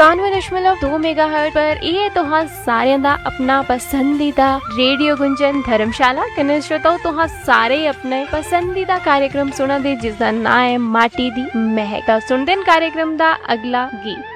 91.2 megahertz पर ਇਹ ਤੁਹਾਂ ਸਾਰਿਆਂ ਦਾ ਆਪਣਾ ਪਸੰਦੀਦਾ ਰੇਡੀਓ ਗੁੰਜਨ ਧਰਮਸ਼ਾਲਾ ਕਨੇ ਸ਼ਰੋਤਾਓ ਤੁਹਾਂ ਸਾਰੇ ਆਪਣੇ ਪਸੰਦੀਦਾ कार्यक्रम सुना दे जिसका नाम है माटी दी महक। सुनते कार्यक्रम का अगला गीत।